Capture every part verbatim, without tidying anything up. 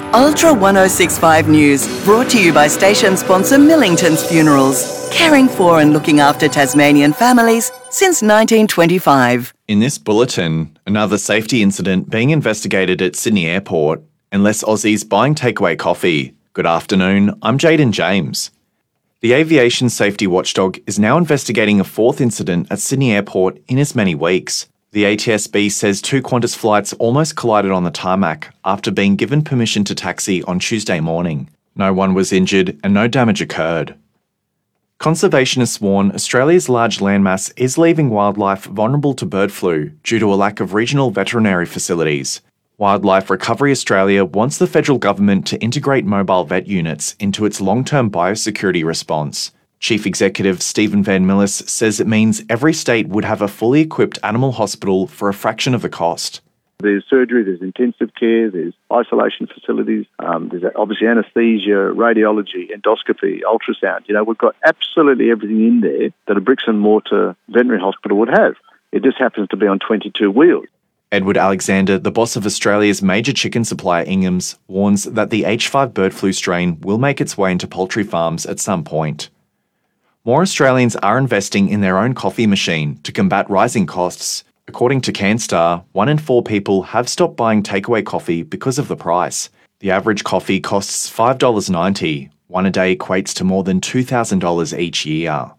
Ultra ten sixty-five News, brought to you by station sponsor Millington's Funerals, caring for and looking after Tasmanian families since nineteen twenty-five. In this bulletin, another safety incident being investigated at Sydney Airport, and less Aussies buying takeaway coffee. Good afternoon, I'm Jaden James. The aviation safety watchdog is now investigating a fourth incident at Sydney Airport in as many weeks. The A T S B says two Qantas flights almost collided on the tarmac after being given permission to taxi on Tuesday morning. No one was injured and no damage occurred. Conservationists warn Australia's large landmass is leaving wildlife vulnerable to bird flu due to a lack of regional veterinary facilities. Wildlife Recovery Australia wants the federal government to integrate mobile vet units into its long-term biosecurity response. Chief Executive Stephen Van Millis says it means every state would have a fully equipped animal hospital for a fraction of the cost. There's surgery, there's intensive care, there's isolation facilities, um, there's obviously anaesthesia, radiology, endoscopy, ultrasound. You know, we've got absolutely everything in there that a bricks and mortar veterinary hospital would have. It just happens to be on twenty-two wheels. Edward Alexander, the boss of Australia's major chicken supplier Ingham's, warns that the H five bird flu strain will make its way into poultry farms at some point. More Australians are investing in their own coffee machine to combat rising costs. According to CanStar, one in four people have stopped buying takeaway coffee because of the price. The average coffee costs five dollars ninety. One a day equates to more than two thousand dollars each year.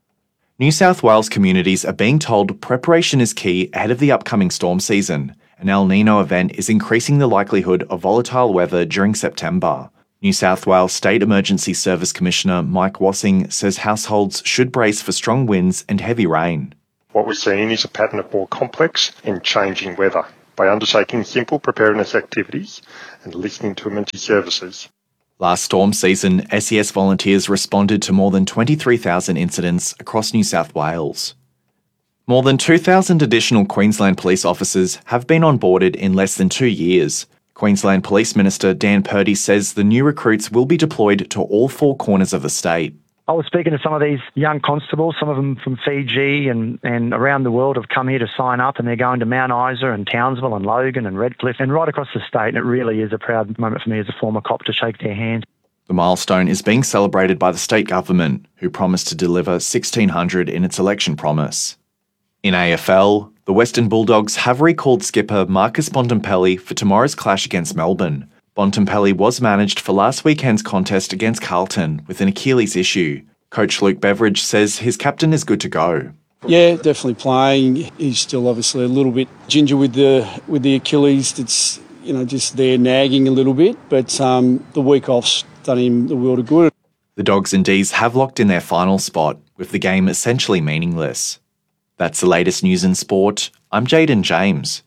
New South Wales communities are being told preparation is key ahead of the upcoming storm season. An El Nino event is increasing the likelihood of volatile weather during September. New South Wales State Emergency Service Commissioner Mike Wassing says households should brace for strong winds and heavy rain. What we're seeing is a pattern of more complex and changing weather by undertaking simple preparedness activities and listening to emergency services. Last storm season, S E S volunteers responded to more than twenty-three thousand incidents across New South Wales. More than two thousand additional Queensland police officers have been onboarded in less than two years. Queensland Police Minister Dan Purdy says the new recruits will be deployed to all four corners of the state. I was speaking to some of these young constables, some of them from Fiji and, and around the world have come here to sign up, and they're going to Mount Isa and Townsville and Logan and Redcliffe and right across the state. And it really is a proud moment for me as a former cop to shake their hands. The milestone is being celebrated by the state government, who promised to deliver sixteen hundred in its election promise. In A F L, the Western Bulldogs have recalled skipper Marcus Bontempelli for tomorrow's clash against Melbourne. Bontempelli was managed for last weekend's contest against Carlton with an Achilles issue. Coach Luke Beveridge says his captain is good to go. Yeah, definitely playing. He's still obviously a little bit ginger with the with the Achilles. It's, you know, just there nagging a little bit, but um, the week off's done him the world of good. The Dogs and D's have locked in their final spot, with the game essentially meaningless. That's the latest news in sport. I'm Jaden James.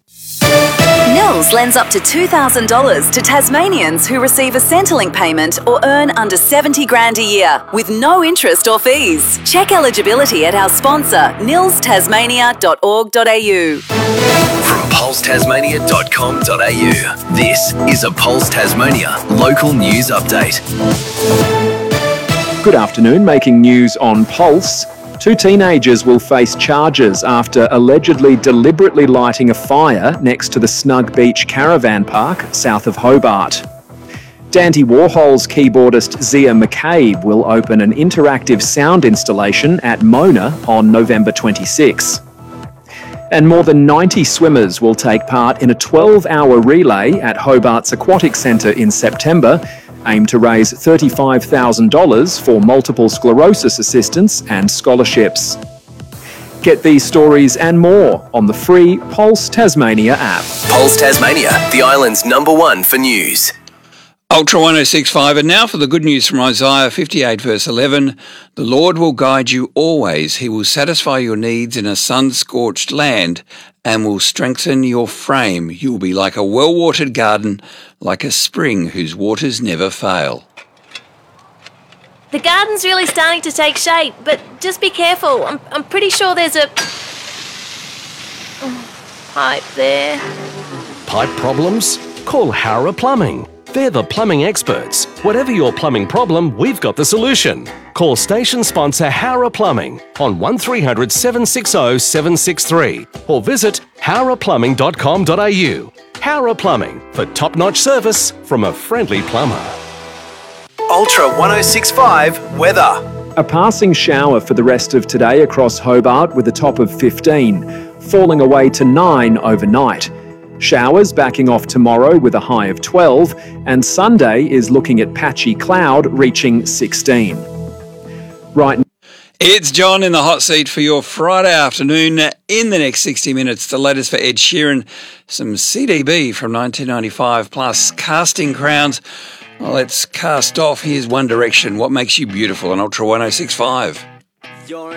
Nils lends up to two thousand dollars to Tasmanians who receive a Centrelink payment or earn under seventy grand a year with no interest or fees. Check eligibility at our sponsor, nils tasmania dot org dot a u. From pulse tasmania dot com dot a u, this is a Pulse Tasmania local news update. Good afternoon, making news on Pulse. Two teenagers will face charges after allegedly deliberately lighting a fire next to the Snug Beach Caravan Park south of Hobart. Dandy Warhol's keyboardist Zia McCabe will open an interactive sound installation at Mona on November twenty-sixth. And more than ninety swimmers will take part in a twelve-hour relay at Hobart's Aquatic Centre in September, aimed to raise thirty-five thousand dollars for multiple sclerosis assistance and scholarships. Get these stories and more on the free Pulse Tasmania app. Pulse Tasmania, the island's number one for news. Ultra ten sixty-five, and now for the good news from Isaiah fifty-eight verse eleven. The Lord will guide you always. He will satisfy your needs in a sun-scorched land and will strengthen your frame. You will be like a well-watered garden, like a spring whose waters never fail. The garden's really starting to take shape, but just be careful. I'm, I'm pretty sure there's a pipe there. Pipe problems? Call Howrah Plumbing. They're the plumbing experts. Whatever your plumbing problem, we've got the solution. Call station sponsor Howrah Plumbing on one three hundred, seven six zero, seven six three or visit howrah plumbing dot com dot a u. Howrah Plumbing for top-notch service from a friendly plumber. Ultra one oh six point five weather. A passing shower for the rest of today across Hobart with a top of fifteen, falling away to nine overnight. Showers backing off tomorrow with a high of twelve, and Sunday is looking at patchy cloud reaching sixteen. Right. It's John in the hot seat for your Friday afternoon. In the next sixty minutes, the latest for Ed Sheeran, some C D B from nineteen ninety-five, plus Casting Crowns. Well, let's cast off. Here's One Direction. What makes you beautiful on Ultra one oh six point five?